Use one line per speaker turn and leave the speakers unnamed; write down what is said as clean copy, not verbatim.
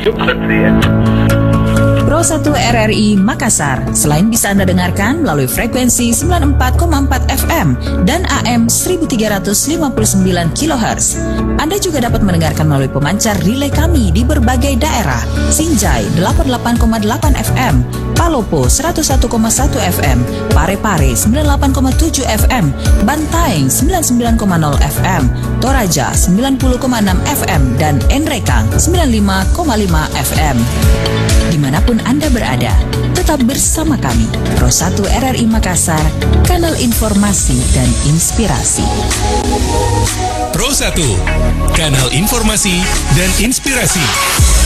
شكرا سيادة.
Pro 1 RRI Makassar. Selain bisa Anda dengarkan melalui frekuensi 94,4 FM dan AM 1359 kHz, Anda juga dapat mendengarkan melalui pemancar relay kami di berbagai daerah. Sinjai 88,8 FM, Palopo 101,1 FM, Parepare 98,7 FM, Bantaeng 99,0 FM, Toraja 90,6 FM, dan Enrekang 95,5 FM. Dimanapun Anda berada, tetap bersama kami, Pro 1 RRI Makassar, kanal informasi dan inspirasi.
Pro 1, kanal informasi dan inspirasi.